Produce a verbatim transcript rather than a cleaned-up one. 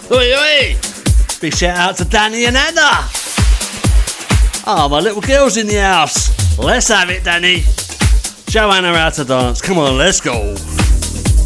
Oi, oi! Big shout out to Danny and Anna. Oh, my little girl's in the house. Let's have it, Danny. Show Anna how to dance. Come on, let's go.